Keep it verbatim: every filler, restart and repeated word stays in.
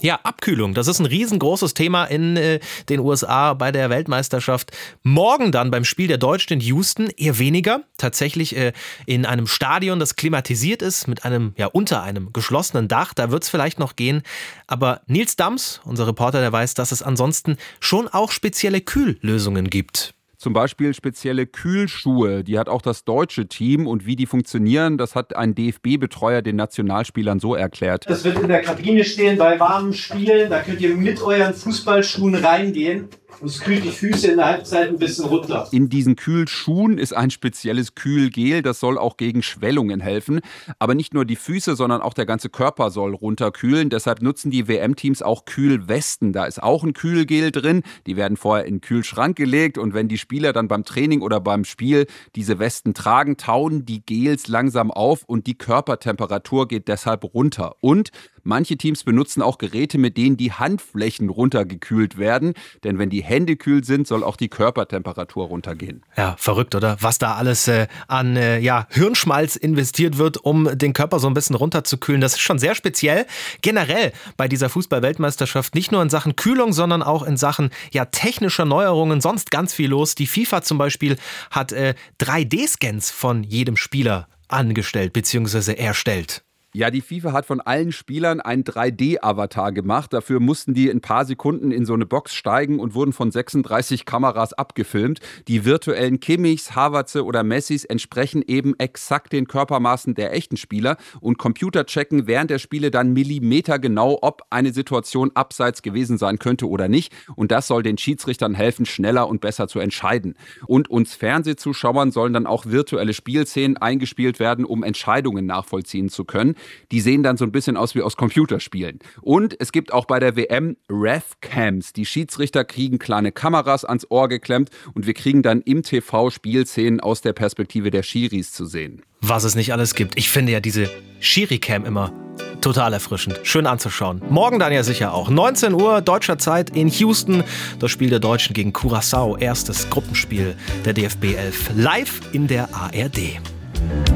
Ja, Abkühlung, das ist ein riesengroßes Thema in äh, den U S A bei der Weltmeisterschaft. Morgen dann beim Spiel der Deutschen in Houston eher weniger. Tatsächlich äh, in einem Stadion, das klimatisiert ist, mit einem, ja, unter einem geschlossenen Dach. Da wird es vielleicht noch gehen. Aber Nils Dams, unser Reporter, der weiß, dass es ansonsten schon auch spezielle Kühllösungen gibt. Zum Beispiel spezielle Kühlschuhe, die hat auch das deutsche Team, und wie die funktionieren, das hat ein D F B-Betreuer den Nationalspielern so erklärt. Das wird in der Kabine stehen bei warmen Spielen, da könnt ihr mit euren Fußballschuhen reingehen. Und es kühlt die Füße in der Halbzeit ein bisschen runter. In diesen Kühlschuhen ist ein spezielles Kühlgel, das soll auch gegen Schwellungen helfen. Aber nicht nur die Füße, sondern auch der ganze Körper soll runterkühlen. Deshalb nutzen die W M-Teams auch Kühlwesten. Da ist auch ein Kühlgel drin. Die werden vorher in den Kühlschrank gelegt. Und wenn die Spieler dann beim Training oder beim Spiel diese Westen tragen, tauen die Gels langsam auf und die Körpertemperatur geht deshalb runter. Und manche Teams benutzen auch Geräte, mit denen die Handflächen runtergekühlt werden. Denn wenn die Hände kühl sind, soll auch die Körpertemperatur runtergehen. Ja, verrückt, oder? Was da alles äh, an äh, ja, Hirnschmalz investiert wird, um den Körper so ein bisschen runterzukühlen. Das ist schon sehr speziell. Generell bei dieser Fußball-Weltmeisterschaft nicht nur in Sachen Kühlung, sondern auch in Sachen ja, technischer Neuerungen. Sonst ganz viel los. Die FIFA zum Beispiel hat äh, drei D-Scans von jedem Spieler angestellt bzw. erstellt. Ja, die FIFA hat von allen Spielern einen drei D-Avatar gemacht. Dafür mussten die in ein paar Sekunden in so eine Box steigen und wurden von sechsunddreißig Kameras abgefilmt. Die virtuellen Kimmichs, Havertze oder Messis entsprechen eben exakt den Körpermaßen der echten Spieler, und Computer checken während der Spiele dann millimetergenau, ob eine Situation abseits gewesen sein könnte oder nicht. Und das soll den Schiedsrichtern helfen, schneller und besser zu entscheiden. Und uns Fernsehzuschauern sollen dann auch virtuelle Spielszenen eingespielt werden, um Entscheidungen nachvollziehen zu können. Die sehen dann so ein bisschen aus wie aus Computerspielen. Und es gibt auch bei der W M Ref-Cams. Die Schiedsrichter kriegen kleine Kameras ans Ohr geklemmt und wir kriegen dann im T V Spielszenen aus der Perspektive der Schiris zu sehen. Was es nicht alles gibt. Ich finde ja diese Schiri-Cam immer total erfrischend. Schön anzuschauen. Morgen dann ja sicher auch. neunzehn Uhr deutscher Zeit in Houston. Das Spiel der Deutschen gegen Curaçao. Erstes Gruppenspiel der D F B elf. Live in der A R D.